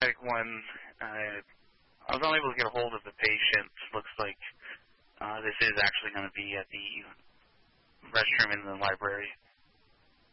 quick one. I was unable to get a hold of the patient. Looks like this is actually going to be at the restroom in the library.